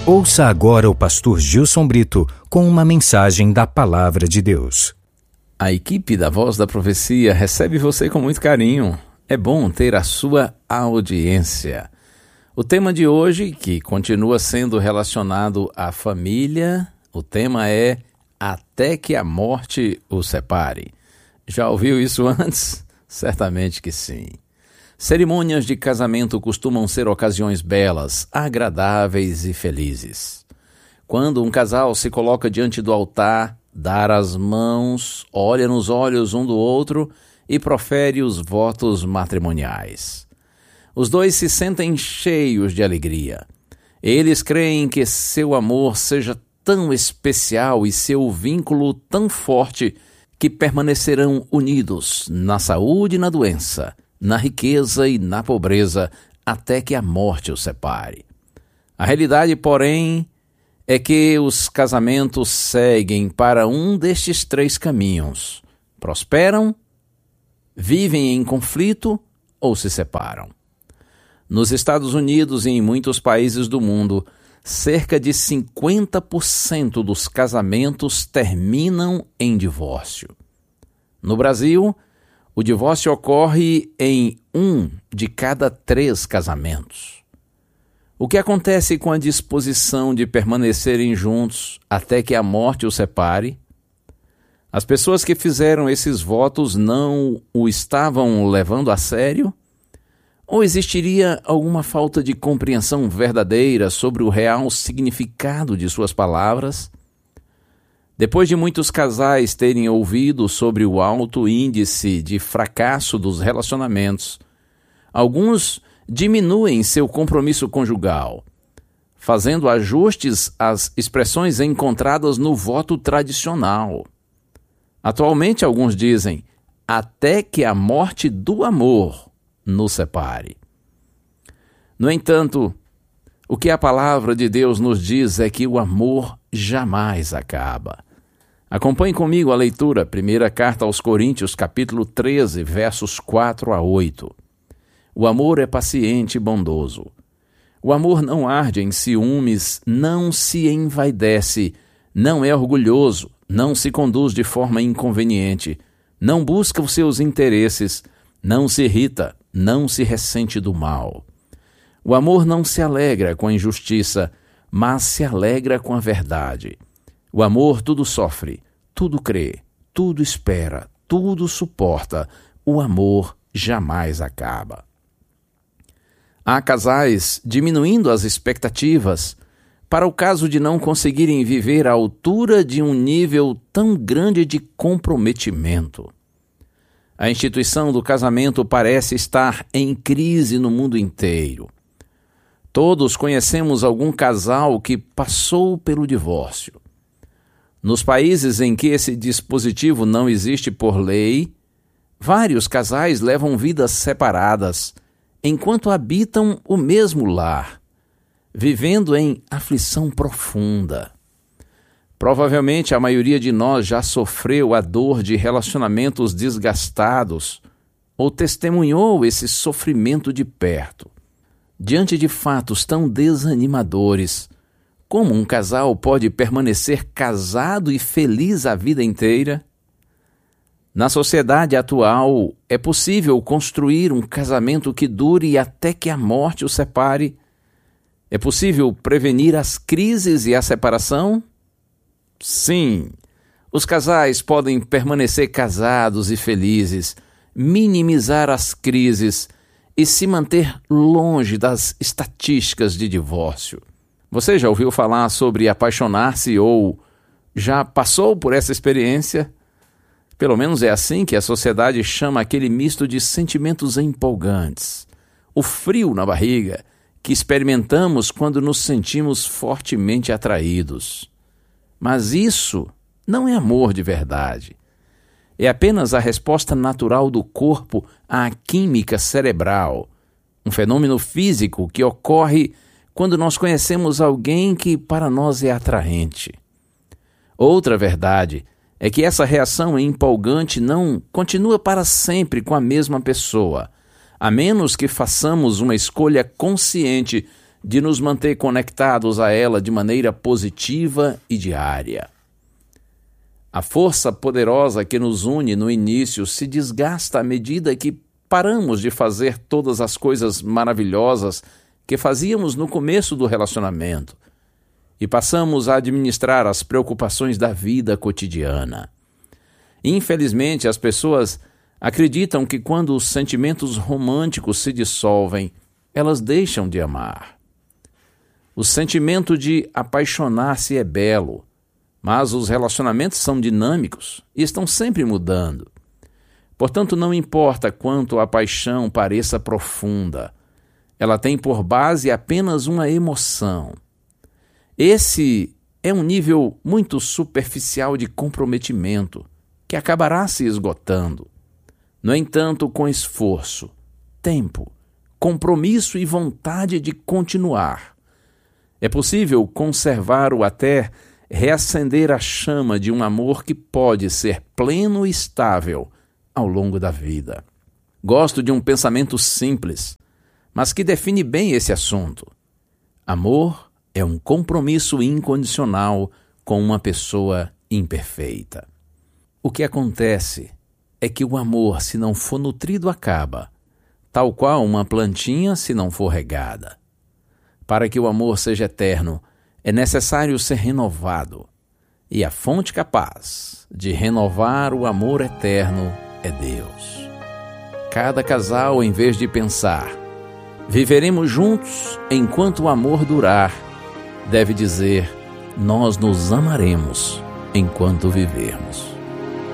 Ouça agora o pastor Gilson Brito com uma mensagem da Palavra de Deus. A equipe da Voz da Profecia recebe você com muito carinho. É bom ter a sua audiência. O tema de hoje, que continua sendo relacionado à família, o tema é Até que a Morte o Separe. Já ouviu isso antes? Certamente que sim. Cerimônias de casamento costumam ser ocasiões belas, agradáveis e felizes. Quando um casal se coloca diante do altar, dá as mãos, olha nos olhos um do outro e profere os votos matrimoniais. Os dois se sentem cheios de alegria. Eles creem que seu amor seja tão especial e seu vínculo tão forte que permanecerão unidos na saúde e na doença, na riqueza e na pobreza, até que a morte os separe. A realidade, porém, é que os casamentos seguem para um destes três caminhos: prosperam, vivem em conflito ou se separam. Nos Estados Unidos e em muitos países do mundo, cerca de 50% dos casamentos terminam em divórcio. No Brasil, o divórcio ocorre em 1 de cada 3 casamentos. O que acontece com a disposição de permanecerem juntos até que a morte os separe? As pessoas que fizeram esses votos não o estavam levando a sério? Ou existiria alguma falta de compreensão verdadeira sobre o real significado de suas palavras? Depois de muitos casais terem ouvido sobre o alto índice de fracasso dos relacionamentos, alguns diminuem seu compromisso conjugal, fazendo ajustes às expressões encontradas no voto tradicional. Atualmente, alguns dizem, até que a morte do amor nos separe. No entanto, o que a palavra de Deus nos diz é que o amor jamais acaba. Acompanhe comigo a leitura, primeira carta aos Coríntios, capítulo 13, versos 4 a 8. O amor é paciente e bondoso. O amor não arde em ciúmes, não se envaidece, não é orgulhoso, não se conduz de forma inconveniente, não busca os seus interesses, não se irrita, não se ressente do mal. O amor não se alegra com a injustiça, mas se alegra com a verdade. O amor tudo sofre, tudo crê, tudo espera, tudo suporta. O amor jamais acaba. Há casais diminuindo as expectativas para o caso de não conseguirem viver à altura de um nível tão grande de comprometimento. A instituição do casamento parece estar em crise no mundo inteiro. Todos conhecemos algum casal que passou pelo divórcio. Nos países em que esse dispositivo não existe por lei, vários casais levam vidas separadas enquanto habitam o mesmo lar, vivendo em aflição profunda. Provavelmente a maioria de nós já sofreu a dor de relacionamentos desgastados ou testemunhou esse sofrimento de perto. Diante de fatos tão desanimadores, como um casal pode permanecer casado e feliz a vida inteira? Na sociedade atual, é possível construir um casamento que dure até que a morte o separe? É possível prevenir as crises e a separação? Sim, os casais podem permanecer casados e felizes, minimizar as crises e se manter longe das estatísticas de divórcio. Você já ouviu falar sobre apaixonar-se ou já passou por essa experiência? Pelo menos é assim que a sociedade chama aquele misto de sentimentos empolgantes. O frio na barriga que experimentamos quando nos sentimos fortemente atraídos. Mas isso não é amor de verdade. É apenas a resposta natural do corpo à química cerebral, um fenômeno físico que ocorre quando nós conhecemos alguém que para nós é atraente. Outra verdade é que essa reação empolgante não continua para sempre com a mesma pessoa, a menos que façamos uma escolha consciente de nos manter conectados a ela de maneira positiva e diária. A força poderosa que nos une no início se desgasta à medida que paramos de fazer todas as coisas maravilhosas que fazíamos no começo do relacionamento e passamos a administrar as preocupações da vida cotidiana. Infelizmente, as pessoas acreditam que quando os sentimentos românticos se dissolvem, elas deixam de amar. O sentimento de apaixonar-se é belo, mas os relacionamentos são dinâmicos e estão sempre mudando. Portanto, não importa quanto a paixão pareça profunda, ela tem por base apenas uma emoção. Esse é um nível muito superficial de comprometimento, que acabará se esgotando. No entanto, com esforço, tempo, compromisso e vontade de continuar, é possível conservar ou até reacender a chama de um amor que pode ser pleno e estável ao longo da vida. Gosto de um pensamento simples, mas que define bem esse assunto. Amor é um compromisso incondicional com uma pessoa imperfeita. O que acontece é que o amor, se não for nutrido, acaba, tal qual uma plantinha se não for regada. Para que o amor seja eterno, é necessário ser renovado, e a fonte capaz de renovar o amor eterno é Deus. Cada casal, em vez de pensar, viveremos juntos enquanto o amor durar, deve dizer, nós nos amaremos enquanto vivermos.